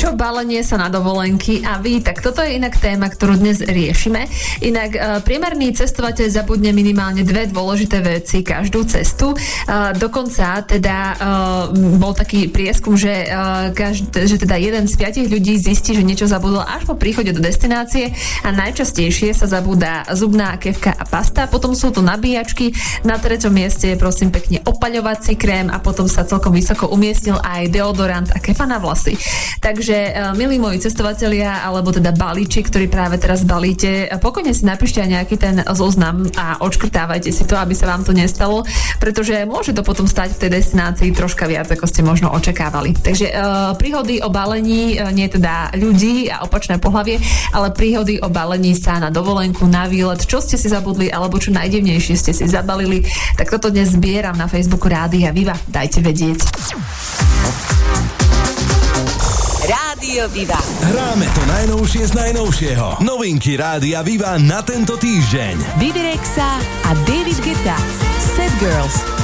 balenie sa na dovolenky a vy, tak toto je inak téma, ktorú dnes riešime. Inak priemerný cestovateľ zabudne minimálne dve dôležité veci každú cestu. Dokonca teda bol taký prieskum, že teda jeden z 5 ľudí zistí, že niečo zabudol až po príchode do destinácie a najčastejšie sa zabúda zubná kefka a pasta, potom sú tu nabíjačky, na 3. mieste je prosím pekne opaľovací krém a potom sa celkom vysoko umiestnil aj deodorant a kefa na vlasy. Takže, milí moji cestovatelia, alebo teda balíčik, ktorý práve teraz balíte, pokojne si napíšte aj nejaký ten zoznam a odškrtávajte si to, aby sa vám to nestalo, pretože môže to potom stať v tej destinácii troška viac, ako ste možno očakávali. Takže príhody o balení, nie teda ľudí a opačné pohlavie, ale príhody o balení sa na dovolenku, na výlet, čo ste si zabudli, alebo čo najdivnejšie ste si zabalili, tak toto dnes zbieram na Facebooku Rádia Viva. Dajte vedieť. Rádio Viva. Hráme to najnovšie z najnovšieho. Novinky Rádia Viva na tento týždeň. Bibi Rexha a David Guetta. Sad Girls.